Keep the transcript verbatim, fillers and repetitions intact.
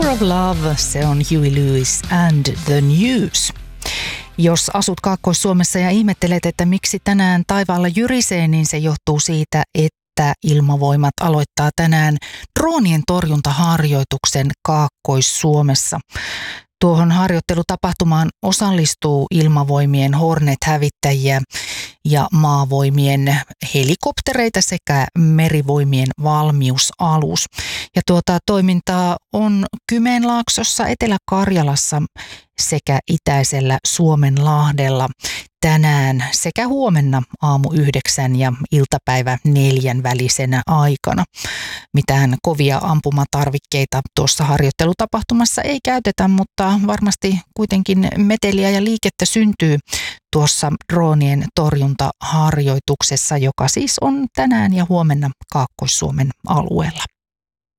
Power of Love, se on Huey Lewis and the News. Jos asut Kaakkois-Suomessa ja ihmettelet, että miksi tänään taivaalla jyrisee, niin se johtuu siitä, että Ilmavoimat aloittaa tänään droonien torjuntaharjoituksen Kaakkois-Suomessa. Tuohon harjoittelutapahtumaan osallistuu Ilmavoimien Hornet-hävittäjiä ja maavoimien helikoptereita sekä merivoimien valmiusalus. Ja tuota toimintaa on Kymenlaaksossa, Etelä-Karjalassa sekä itäisellä Suomenlahdella tänään sekä huomenna aamu yhdeksän ja iltapäivä neljän välisenä aikana. Mitään kovia ampumatarvikkeita tuossa harjoittelutapahtumassa ei käytetä, mutta varmasti kuitenkin meteliä ja liikettä syntyy tuossa droonien torjuntaharjoituksessa, joka siis on tänään ja huomenna Kaakkois-Suomen alueella.